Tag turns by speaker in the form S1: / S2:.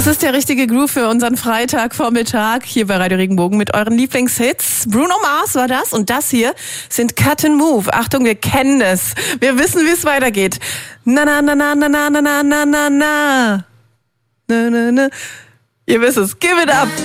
S1: Das ist der richtige Groove für unseren Freitagvormittag hier bei Radio Regenbogen mit euren Lieblingshits. Bruno Mars war das und das hier sind Cut and Move. Achtung, wir kennen es. Wir wissen, wie es weitergeht. Na na na na na na na na na na na. Na na na. Ihr wisst es. Give it up.